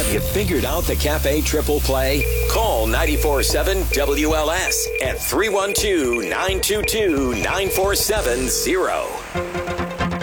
You figured out the Cafe Triple Play? Call 94.7 WLS at 312-922-9470.